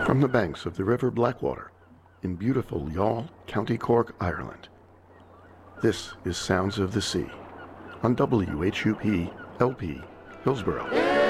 From the banks of the River Blackwater in beautiful Youghal, County Cork, Ireland. This is Sounds of the Sea on WHUP LP Hillsborough.